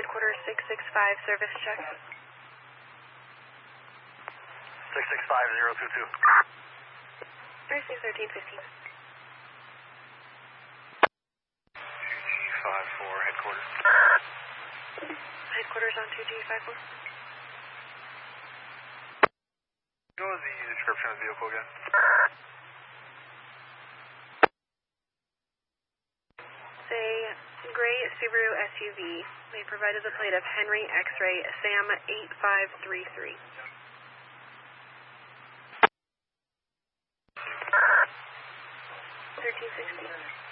headquarters 665, service check. 665022. Receive 1315. 2G54, headquarters. Headquarters on 2G54. What was the description of the vehicle again? It's a gray Subaru SUV. They provided the plate of Henry X-Ray Sam 8533. 1316.